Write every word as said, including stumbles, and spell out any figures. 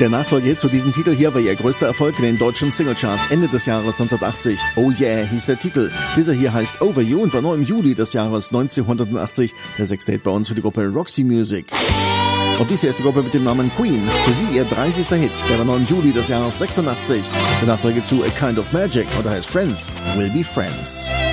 Der Nachfolgehit zu diesem Titel hier war ihr größter Erfolg in den deutschen Singlecharts Ende des Jahres neunzehnhundertachtzig. Oh Yeah hieß der Titel. Dieser hier heißt Over You und war nur im Juli des Jahres neunzehnhundertachtzig der sechste Hit bei uns für die Gruppe Roxy Music. Und dies hier ist die Gruppe mit dem Namen Queen. Für sie ihr dreißigster Hit, der war nur im Juli des Jahres sechsundachtzig. Der Nachfolge zu A Kind of Magic oder heißt Friends Will Be Friends.